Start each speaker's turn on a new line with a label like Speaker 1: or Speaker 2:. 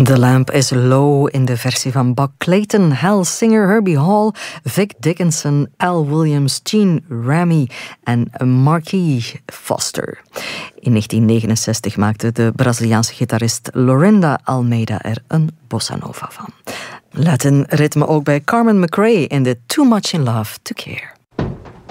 Speaker 1: The Lamp is Low in de versie van Buck Clayton, Hal Singer, Herbie Hall, Vic Dickinson, Al Williams, Gene Rami en Marquis Foster. In 1969 maakte de Braziliaanse gitarist Lorinda Almeida er een bossa nova van. Latin ritme ook bij Carmen McRae in de Too Much in Love to Care.